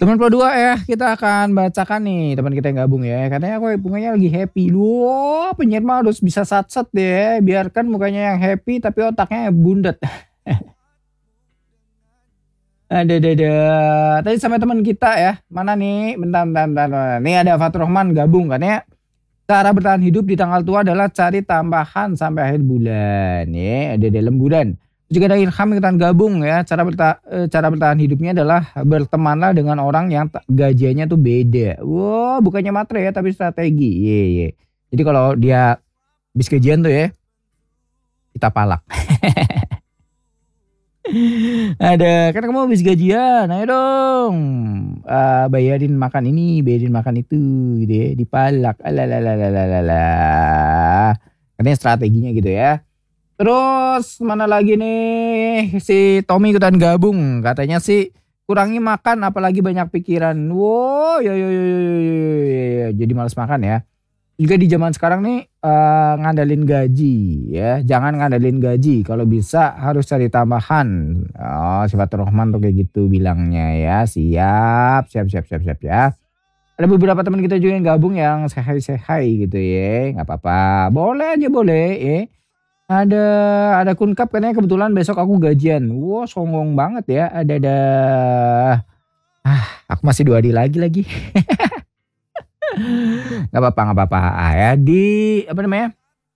Teman Pro 2 ya, kita akan bacakan nih teman kita yang gabung ya. Katanya aku mukanya lagi happy. Loh, penyiar mah harus bisa sat-sat deh. Biarkan mukanya yang happy tapi otaknya bundet. Ada. Tadi sama teman kita ya. Mana nih? Bentar. Nih ada Fatur Rahman gabung kan ya. Cara bertahan hidup di tanggal tua adalah cari tambahan sampai akhir bulan. Ya, ada dalam bulan. Juga ada Ilham ikutan gabung ya. Cara bertahan hidupnya adalah bertemanlah dengan orang yang gajiannya tuh beda. Wow, bukannya matre ya tapi strategi. Iya. Jadi kalau dia habis gajian tuh ya, kita palak. Ada, kan kamu habis gajian, ayo dong. Bayarin makan ini, bayarin makan itu gitu ya, dipalak. Alalalalalalala. Katanya strateginya gitu ya. Terus mana lagi nih si Tommy ikutan gabung. Katanya sih kurangi makan apalagi banyak pikiran. Wow, ya. Jadi malas makan ya. Juga di zaman sekarang nih ngandalin gaji ya. Jangan ngandalin gaji. Kalau bisa harus cari tambahan. Oh, Sifat Rahman tuh kayak gitu bilangnya ya. Siap ya. Ada beberapa teman kita juga yang gabung yang sehai gitu ya. Nggak apa-apa. Boleh aja boleh ya. Ada Kunkap katanya kebetulan besok aku gajian. Wow, songong banget ya. Ada. Aku masih 2 hari lagi. Gak apa-apa ya. Apa namanya?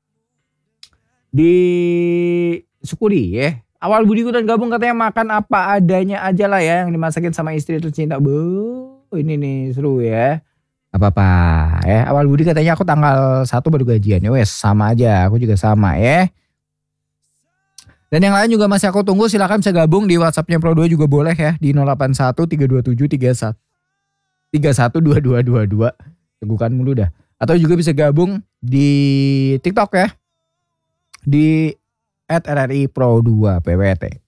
Di syukuri ya. Awal budi ikutan gabung katanya makan apa adanya aja lah ya yang dimasakin sama istri tercinta. Ini nih seru ya. Gak apa-apa ya. Awal budi katanya aku tanggal 1 baru gajian. Ya wes sama aja. Aku juga sama ya. Dan yang lain juga masih aku tunggu, silakan bisa gabung di WhatsAppnya Pro 2 juga boleh ya di 081 327 312222. Tegukan mulu dah. Atau juga bisa gabung di TikTok ya. Di @RRI Pro 2 PWT.